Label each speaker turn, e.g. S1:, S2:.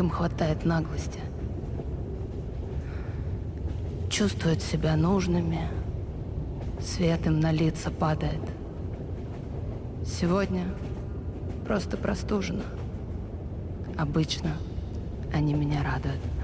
S1: им хватает наглости. Чувствуют себя нужными, свет им на лица падает. Сегодня просто простужена. Обычно они меня радуют.